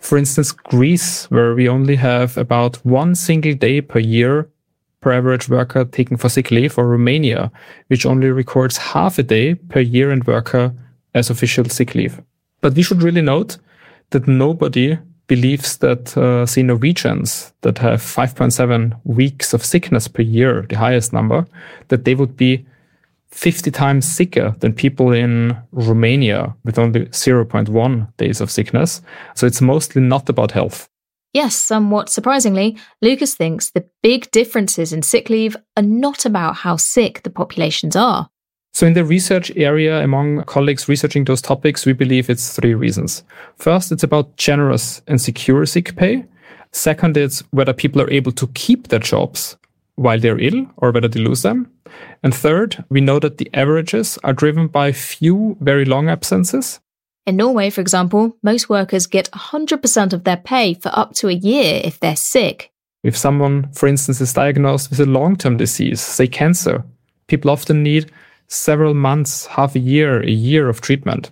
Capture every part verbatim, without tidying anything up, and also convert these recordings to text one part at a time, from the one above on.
For instance, Greece, where we only have about one single day per year per average worker taking for sick leave, or Romania, which only records half a day per year and worker as official sick leave. But we should really note that nobody believes that, uh, say, Norwegians that have five point seven weeks of sickness per year, the highest number, that they would be fifty times sicker than people in Romania with only zero point one days of sickness. So it's mostly not about health. Yes, somewhat surprisingly, Lucas thinks the big differences in sick leave are not about how sick the populations are. So in the research area, among colleagues researching those topics, we believe it's three reasons. First, it's about generous and secure sick pay. Second, it's whether people are able to keep their jobs while they're ill or whether they lose them. And third, we know that the averages are driven by few very long absences. In Norway, for example, most workers get one hundred percent of their pay for up to a year if they're sick. If someone, for instance, is diagnosed with a long-term disease, say cancer, people often need several months, half a year, a year of treatment.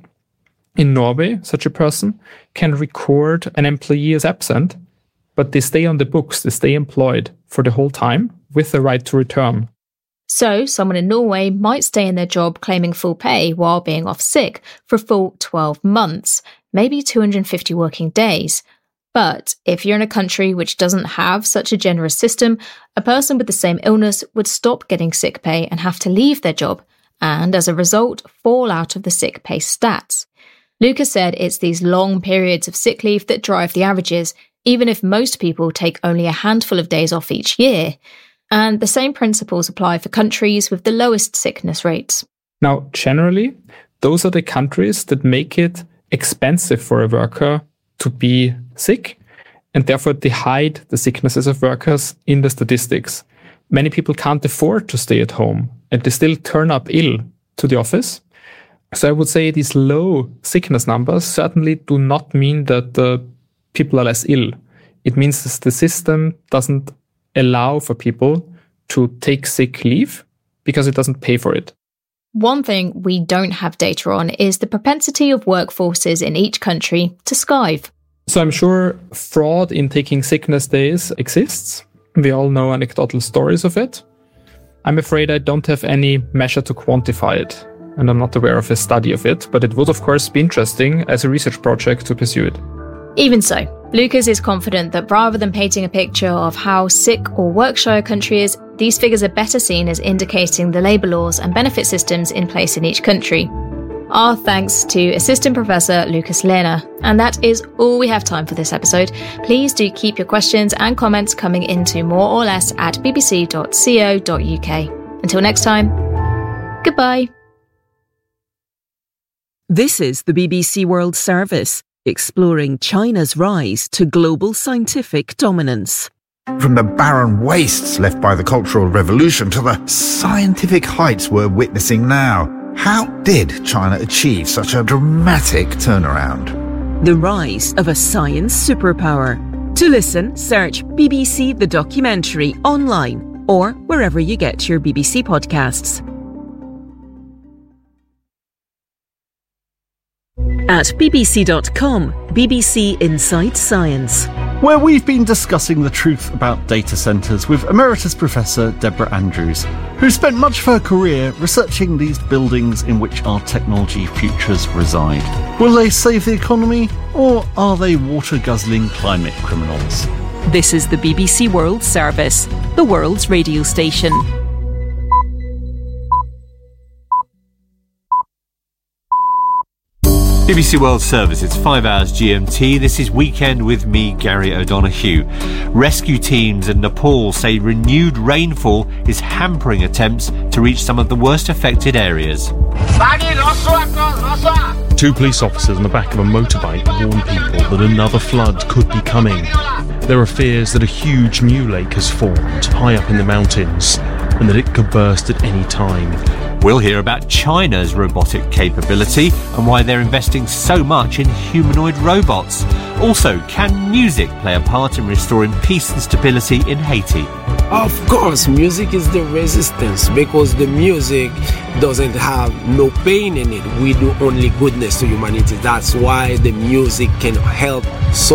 In Norway, such a person can record an employee as absent, but they stay on the books, they stay employed for the whole time with the right to return. So, someone in Norway might stay in their job claiming full pay while being off sick for a full twelve months, maybe two hundred fifty working days. But if you're in a country which doesn't have such a generous system, a person with the same illness would stop getting sick pay and have to leave their job, and as a result, fall out of the sick pay stats. Lucas said it's these long periods of sick leave that drive the averages, even if most people take only a handful of days off each year. And the same principles apply for countries with the lowest sickness rates. Now, generally, those are the countries that make it expensive for a worker to be sick, and therefore they hide the sicknesses of workers in the statistics. Many people can't afford to stay at home, and they still turn up ill to the office. So I would say these low sickness numbers certainly do not mean that uh, people are less ill. It means that the system doesn't allow for people to take sick leave because it doesn't pay for it. One thing we don't have data on is the propensity of workforces in each country to skive. So I'm sure fraud in taking sickness days exists. We all know anecdotal stories of it. I'm afraid I don't have any measure to quantify it, and I'm not aware of a study of it, but it would of course be interesting as a research project to pursue it. Even so, Lucas is confident that rather than painting a picture of how sick or work-shy a country is, these figures are better seen as indicating the labour laws and benefit systems in place in each country. Our thanks to Assistant Professor Lucas Lehner. And that is all we have time for this episode. Please do keep your questions and comments coming into more or less at b b c dot co dot u k. Until next time, goodbye. This is the B B C World Service, exploring China's rise to global scientific dominance. From the barren wastes left by the Cultural Revolution to the scientific heights we're witnessing now, how did China achieve such a dramatic turnaround? The rise of a science superpower. To listen, search B B C The Documentary online or wherever you get your B B C podcasts. At b b c dot com, B B C Inside Science, where we've been discussing the truth about data centres with Emeritus Professor Deborah Andrews, who spent much of her career researching these buildings in which our technology futures reside. Will they save the economy, or are they water-guzzling climate criminals? This is the B B C World Service, the world's radio station. B B C World Service, it's five hours G M T. This is Weekend with me, Gary O'Donoghue. Rescue teams in Nepal say renewed rainfall is hampering attempts to reach some of the worst affected areas. Two police officers on the back of a motorbike warn people that another flood could be coming. There are fears that a huge new lake has formed high up in the mountains and that it could burst at any time. We'll hear about China's robotic capability and why they're investing so much in humanoid robots. Also, can music play a part in restoring peace and stability in Haiti? Of course, music is the resistance, because the music doesn't have no pain in it. We do only goodness to humanity. That's why the music can help so